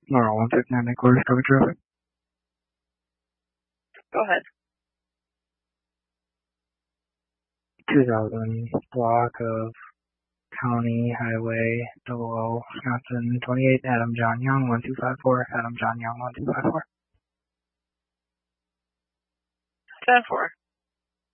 Normal 169 quarters, cover traffic. Go ahead. 2000 block of County Highway 00, Wisconsin 28, Adam John Young 1254, Adam John Young 1254. 10-4.